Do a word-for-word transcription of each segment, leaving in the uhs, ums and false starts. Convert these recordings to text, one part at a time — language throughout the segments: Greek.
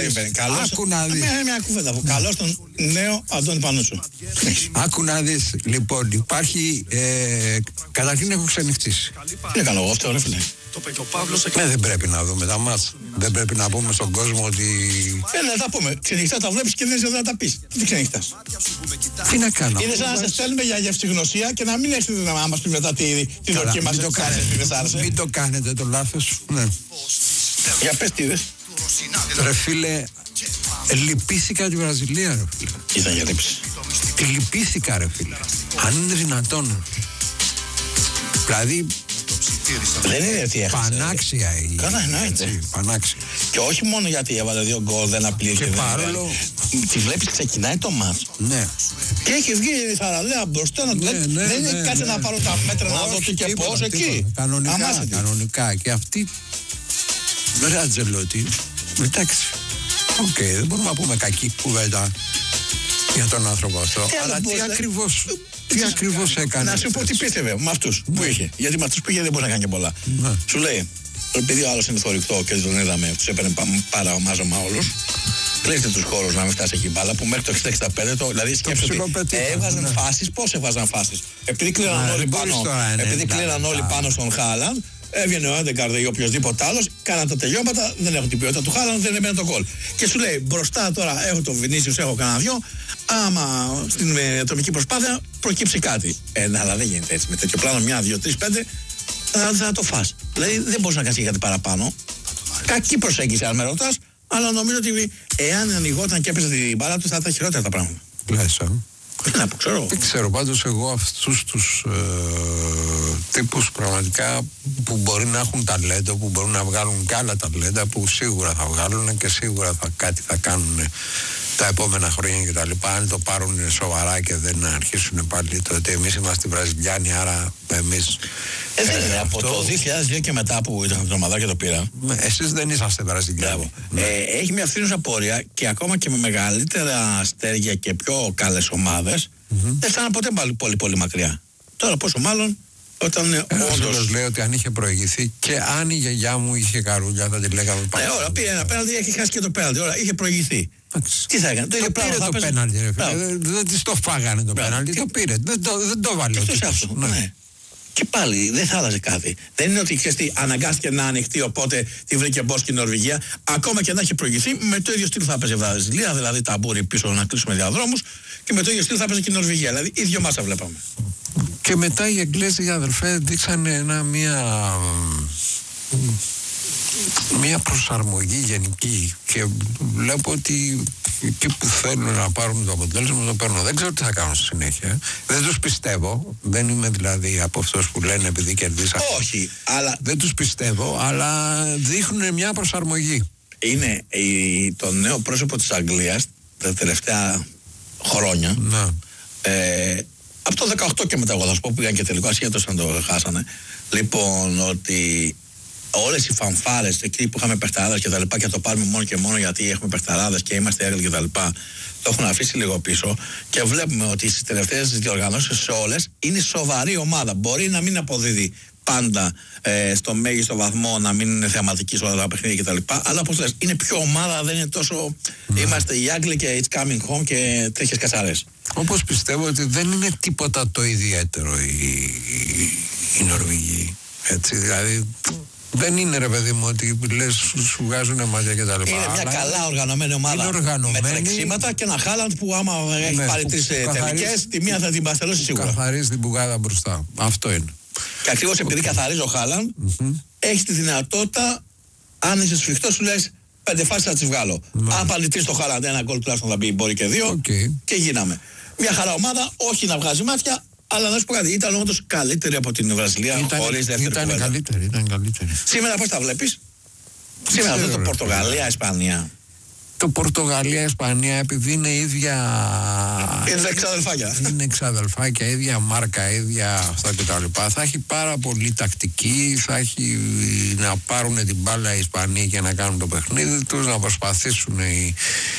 Άκου να δεις. Μια κουβέντα. Καλώς τον νέο Αντώνη Πανούτσο. Άκου να δεις. Λοιπόν, υπάρχει. Καταρχήν έχω ξενυχτήσει. Είναι καλό εγώ αυτό, ρε φίλε. Ναι, δεν πρέπει να δούμε τα μάτς. Δεν πρέπει να πούμε στον κόσμο ότι. Ε, να τα πούμε. Ξενυχτά τα βλέπεις και δεν είσαι εδώ να τα πεις. Τι ξενυχτάς. Τι να κάνω. Είναι σαν να σε στέλνουμε για γευστηγνωσία και να μην έχετε να μας πει μετά τη, τη δοκίμαση. Μην το κάνετε. Μην το κάνετε το λάθος. Ναι. Για πες τι είδες. Ρε φίλε, λυπήθηκα τη Βραζιλία, ρε φίλε. Ήταν για λήψη. Τη λυπήθηκα, ρε φίλε. Αν είναι δυνατόν. Δηλαδή. Δεν είναι γιατί έχασε. Πανάξια η. Καλά, εννοείται. Πανάξια. Και όχι μόνο γιατί έβαλε δύο γκολ, δεν απλήθηκε. Και παρόλο. Τη βλέπεις, ξεκινάει το μάτς. Ναι. Και έχει βγει η Θαραλέα μπροστά να του ναι, λέει. ναι, δεν ναι, είναι κάτι ναι, να πάρω τα μέτρα να δω τι και πώς εκεί. Κανονικά, κανονικά. Και αυτή. Ρε Ατζελότη. Εντάξει. Οκ, okay, δεν μπορούμε να πούμε κακή κουβέντα για τον άνθρωπο αυτό. Ε, αλλά τι ακριβώς. Τι ακριβώς έκανε. Να σου πω τι πίστευε με αυτούς που είχε. Γιατί με αυτούς που είχε δεν μπορεί να κάνει και πολλά. Σου λέει, επειδή ο άλλος είναι θωρηκτό και τον είδαμε, τους έπαιρνε παραμάζωμα όλους. Κλείστε τους χώρους να μην φτάσει εκεί μπάλα που μέχρι το εξήντα εξήντα πέντε, το, δηλαδή σκέφτεται ότι έβγαζαν ναι. φάσεις, πώς έβγαζαν φάσεις. Επειδή κλείναν όλοι, πάνω, επειδή κλείναν όλοι πάνω στον Χάλαντ, έβγαινε ο Έντεγκαρντ ή οποιοδήποτε άλλος, κάναν τα τελειώματα, δεν έχουν την ποιότητα του Χάλαντ, δεν έμπαινε το γκολ. Και σου λέει μπροστά τώρα έχω τον Βινίσιους, έχω κανένα δυο, άμα στην ατομική προσπάθεια προκύψει κάτι. Ε, ναι, αλλά δεν γίνεται έτσι. Με τέτοιο πλάνο μια, δύο, τρεις, πέντε θα, θα το φας. Δηλαδή δεν μπορείς να κάνεις κάτι παραπάνω. Κακή προσέγγιση αν με ρωτάς, αλλά νομίζω ότι εάν ανοιγόταν και έπαιζε την μπάλα του θα ήταν χειρότερα τα πράγματα. Λες, α. Να πω, ξέρω. Δεν ξέρω, πάντως εγώ αυτούς τους ε, τύπους πραγματικά που μπορεί να έχουν ταλέντο, που μπορούν να βγάλουν και άλλα ταλέντα, που σίγουρα θα βγάλουν και σίγουρα θα, κάτι θα κάνουν τα επόμενα χρόνια κτλ. Αν το πάρουν σοβαρά και δεν αρχίσουν πάλι το ότι εμείς είμαστε Βραζιλιάνοι, άρα εμείς. Ε, δεν είναι. Από το δύο χιλιάδες δύο και μετά που ήταν την ομάδα και το πήρα. Εσείς δεν είσαστε Βραζιλιάνοι. Ναι. Ε, έχει μια φθήνουσα πορεία και ακόμα και με μεγαλύτερα αστέρια και πιο καλές ομάδες mm-hmm. δεν φτάναν ποτέ πάλι πολύ, πολύ μακριά. Τώρα πόσο μάλλον όταν είναι όντως. Λέει ότι αν είχε προηγηθεί και αν η γιαγιά μου είχε καρούλια θα τη λέγαμε πάλι. Ναι, ώρα πήρε ένα πέναλτι, έχει χάσει και το πέναλτι. Ώρα είχε προηγηθεί. Τι θα έκανε, το είχε πήρε το πέναλτι. Δεν της το φάγανε το πέναλτι, το πήρε. Δεν το βάλε. Και πάλι δεν θα άλλαζε κάτι. Δεν είναι ότι ξέρεις, αναγκάστηκε να ανοιχτεί, οπότε τη βρήκε μπος και η Νορβηγία. Ακόμα και να έχει προηγηθεί, με το ίδιο στυλ θα έπαιζε η Βραζιλία, δηλαδή ταμπούρι πίσω να κλείσουμε διαδρόμους, και με το ίδιο στυλ θα έπαιζε και η Νορβηγία. Δηλαδή, ίδιο μάσα βλέπαμε. Και μετά οι Εγγλέζοι αδερφέ δείξανε ένα, μια, μια προσαρμογή γενική και βλέπω ότι εκεί που θέλουν να πάρουν το αποτέλεσμα το παίρνουν. Δεν ξέρω τι θα κάνουν στη συνέχεια. Δεν τους πιστεύω. Δεν είμαι δηλαδή από αυτούς που λένε επειδή κερδίσαν. Όχι, αλλά. Δεν τους πιστεύω, αλλά δείχνουν μια προσαρμογή. Είναι η, το νέο πρόσωπο της Αγγλίας τα τελευταία χρόνια. Να. Ε, από το δεκαοκτώ και μετά, εγώ θα σου πω, πήγαν και τελικό ασχέτως αν το χάσανε. Λοιπόν, ότι όλες οι φανφάρες εκεί που είχαμε παιχταράδες και τα λοιπά, και το πάρουμε μόνο και μόνο γιατί έχουμε παιχταράδες και είμαστε έγκλοι και τα λοιπά, το έχουν αφήσει λίγο πίσω και βλέπουμε ότι στις τελευταίες διοργανώσεις σε όλες είναι σοβαρή ομάδα. Μπορεί να μην αποδίδει πάντα ε, στο μέγιστο βαθμό, να μην είναι θεαματική σε όλα τα παιχνίδια κτλ. Αλλά όπως λες, είναι πιο ομάδα, δεν είναι τόσο. Mm. Είμαστε οι Άγγλοι και it's coming home και τέτοιες κατσαρές. Όπως πιστεύω ότι δεν είναι τίποτα το ιδιαίτερο οι, οι, οι Νορβηγοί. Έτσι, δηλαδή. Δεν είναι ρε παιδί μου ότι λες σου βγάζουν μάτια και τα λοιπά. Είναι μια καλά οργανωμένη ομάδα οργανωμένη, με τρεξίματα και ένα Χάλαντ που άμα έχει ναι, πάρει τρεις τελικές, τη μία θα την παστελώσει σίγουρα. Καθαρίζει την πουγάδα μπροστά. Αυτό είναι. Και ακριβώς επειδή okay. καθαρίζει ο Χάλαντ, mm-hmm. έχει τη δυνατότητα, αν είσαι σφιχτός, σου λες πέντε φάσεις θα τις βγάλω. Mm-hmm. Αν παλιτρείς το Χάλαντ, ένα γκολ τουλάχιστον θα μπει, μπορεί και δύο, okay. και γίναμε. Μια χαρά ομάδα, όχι να βγάζει μάτια. Αλλά να σου πω κάτι, ήταν όντως καλύτερη από την Βραζιλία, ήταν, χωρίς δεύτερη ήταν κουβέντα. Καλύτερη, ήταν καλύτερη. Σήμερα πώς τα βλέπεις? Σήμερα αυτό το Πορτογαλία-Ισπανία. Το Πορτογαλία-Ισπανία επειδή είναι ίδια. Είναι εξαδελφάκια. Είναι εξαδελφάκια, ίδια μάρκα, ίδια αυτά κτλ. Θα έχει πάρα πολύ τακτική, θα έχει να πάρουν την μπάλα οι Ισπανοί και να κάνουν το παιχνίδι τους, να προσπαθήσουν οι,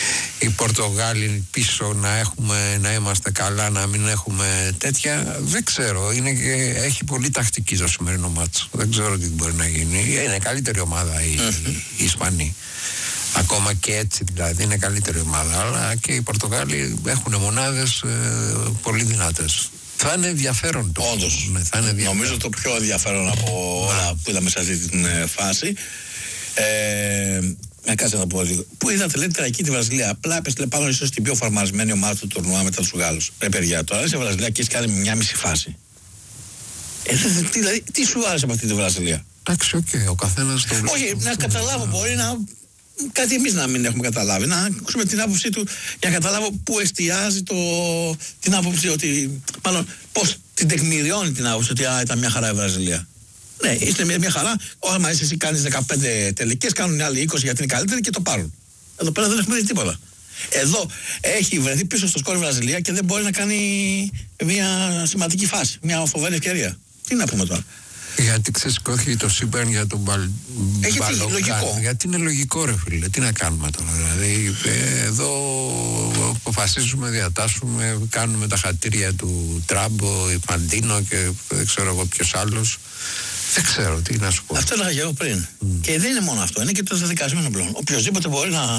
οι Πορτογάλοι πίσω να, έχουμε, να είμαστε καλά, να μην έχουμε τέτοια. Δεν ξέρω, είναι και, έχει πολύ τακτική το σημερινό μάτσο. Δεν ξέρω τι μπορεί να γίνει. Είναι καλύτερη ομάδα οι, οι Ισπανοί. Ακόμα και έτσι δηλαδή είναι καλύτερη ομάδα. Αλλά και οι Πορτογάλοι έχουν μονάδες ε, πολύ δυνατές. Θα είναι ενδιαφέρον το. Όντως. Ναι, θα είναι ενδιαφέρον. Νομίζω το πιο ενδιαφέρον από όλα που είδαμε σε αυτή την ε, φάση. Ε, να κάτσε να πω λίγο. Πού είδατε, λέτε, εκεί τη Βραζιλία. Απλά έπεσε πάνω ίσως την πιο φορμαρισμένη ομάδα του τουρνουά μετά τους Γάλλους. Ρε παιδιά, τώρα είσαι Βραζιλία και έχει κάνει μια μισή φάση. Ε, δηλαδή, τι σου άρεσε από αυτή τη Βραζιλία? Εντάξει, οκ, okay, ο καθένας το βλέπει. Όχι, να καταλάβω, μπορεί να. Κάτι εμείς να μην έχουμε καταλάβει. Να ακούσουμε την άποψή του για να καταλάβω πού εστιάζει το, την άποψη ότι. Μάλλον πώς την τεκμηριώνει την άποψη ότι α, ήταν μια χαρά η Βραζιλία. Ναι, είστε μια, μια χαρά. Άμα είσαι εσύ κάνεις δεκαπέντε τελικές, κάνουν οι άλλοι είκοσι γιατί είναι καλύτεροι και το πάρουν. Εδώ πέρα δεν έχουμε δει τίποτα. Εδώ έχει βρεθεί πίσω στο σκορ η Βραζιλία και δεν μπορεί να κάνει μια σημαντική φάση. Μια φοβερή ευκαιρία. Τι να πούμε τώρα. Γιατί ξεσηκώθηκε το σύμπαν για τον Μπαλ... Έχει τι, λογικό. Γιατί είναι λογικό, ρε φίλε. Τι να κάνουμε τώρα. Δηλαδή, ε, εδώ αποφασίζουμε, διατάσσουμε, κάνουμε τα χατήρια του Τράμπο, η Παντίνο και δεν ξέρω εγώ ποιος άλλος. Δεν ξέρω τι να σου πω. Αυτό έλεγα και εγώ πριν. Mm. Και δεν είναι μόνο αυτό, είναι και το δεδικασμένο πλέον. Οποιοςδήποτε μπορεί να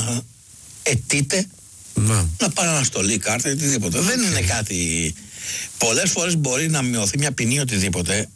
αιτείται να, να πάρει αναστολή, κάρτα ή οτιδήποτε. Okay. Δεν είναι κάτι. Πολλές φορές μπορεί να μειωθεί μια ποινή οτιδήποτε.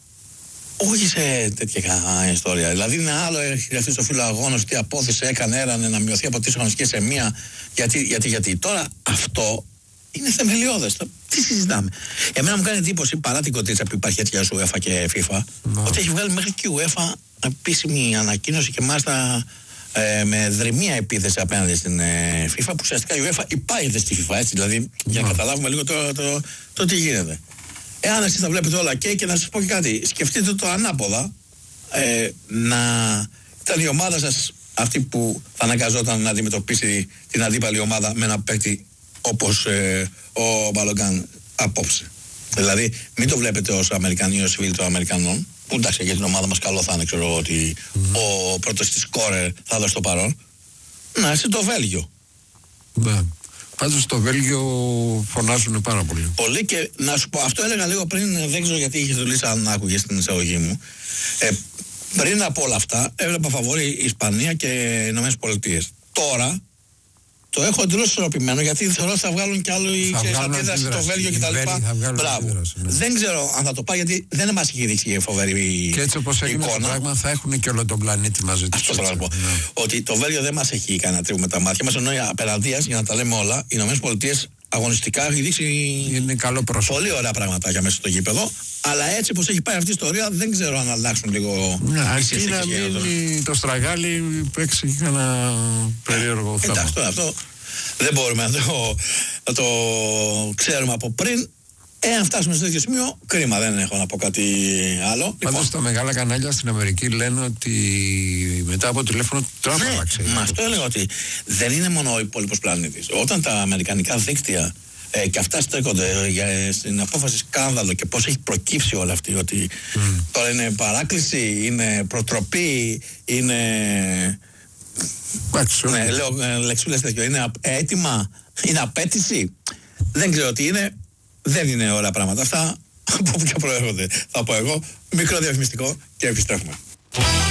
Όχι σε τέτοια ιστορία. Δηλαδή είναι άλλο, έχει γραφτεί στο φύλλο αγώνος τι απόθεση έκανε, έρανε να μειωθεί από τρεις αγωνιστικές σε μία. Γιατί, γιατί, γιατί. Τώρα αυτό είναι θεμελιώδες. Τι συζητάμε. Εμένα μου κάνει εντύπωση παρά την κοτρίτσα που υπάρχει έτσι για UEFA και FIFA, no. ότι έχει βγάλει μέχρι και η UEFA επίσημη ανακοίνωση και μάλιστα ε, με δρυμία επίθεση απέναντι στην ε, FIFA, που ουσιαστικά η UEFA υπάγεται στη FIFA, έτσι. Δηλαδή no. για να καταλάβουμε λίγο το, το, το, το τι γίνεται. Εάν εσείς τα βλέπετε όλα και, και να σας πω και κάτι, σκεφτείτε το ανάποδα, ε, να ήταν η ομάδα σας αυτή που θα αναγκαζόταν να αντιμετωπίσει την αντίπαλη ομάδα με ένα παίκτη όπως ε, ο Μπαλογκάν απόψε. Δηλαδή μην το βλέπετε ως Αμερικανοί, ως φίλοι των Αμερικανών, που εντάξει για την ομάδα μας καλό θα είναι, ξέρω ότι mm. ο πρώτος της σκόρερ θα δώσει το παρόν. Να είσαι το Βέλγιο. Ναι. Πάντως στο Βέλγιο φωνάζουν πάρα πολύ. Πολύ και να σου πω, αυτό έλεγα λίγο πριν, δεν ξέρω γιατί είχε δουλείσει αν άκουγε στην εισαγωγή μου. Ε, πριν από όλα αυτά έβλεπα φαβόρη η Ισπανία και οι Ηνωμένες Πολιτείες. Τώρα το έχω εντελώς ισορροπημένο γιατί θεωρώ ότι θα βγάλουν κι άλλο η αντίδραση στο Βέλγιο κτλ. Μπράβο. Ναι. Δεν ξέρω αν θα το πάει γιατί δεν μας έχει δείξει φοβερή. Και έτσι όπως έγινε το πράγμα θα έχουν και όλο τον πλανήτη μαζί τους. Αυτό θέλω να πω. Ναι. Ότι το Βέλγιο δεν μας έχει κάνει να τρίβουμε τα μάτια μας, ενώ απέναντίας, για να τα λέμε όλα, οι Ηνωμένες Πολιτείες αγωνιστικά έχει δείξει είναι καλό πολύ ωραία πραγματάκια μέσα στο γήπεδο. Αλλά έτσι όπως έχει πάει αυτή η ιστορία, δεν ξέρω αν αλλάξουν λίγο. Ναι, αρκεί να μείνει το στραγάλι, παίξει ένα περίεργο θέμα. Εντάξει, αυτό δεν μπορούμε να το, να το ξέρουμε από πριν. Εάν φτάσουμε σε τέτοιο σημείο, κρίμα, δεν έχω να πω κάτι άλλο. Πάντως λοιπόν, τα μεγάλα κανάλια στην Αμερική λένε ότι μετά από τηλέφωνο Τραμπ άλλαξε. Μα αυτό έλεγα ότι δεν είναι μόνο ο υπόλοιπος πλανήτης. Όταν τα αμερικανικά δίκτυα ε, και αυτά στέκονται για, στην απόφαση σκάνδαλο και πώς έχει προκύψει όλα αυτή, ότι mm. τώρα είναι παράκληση, είναι προτροπή, είναι. Άξιο. Ναι, λέω ε, λεξούλες τέτοιο. Είναι έτοιμα, είναι απέτηση. Δεν ξέρω τι είναι. Δεν είναι ωραία πράγματα αυτά. Από ποια προέρχονται. Θα πω εγώ. Μικρό διαφημιστικό και επιστρέφουμε.